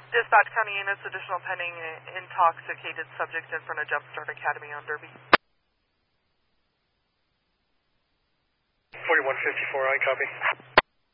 Dispatch County units, additional pending intoxicated subjects in front of Jumpstart Academy on Derby. 4154, I copy.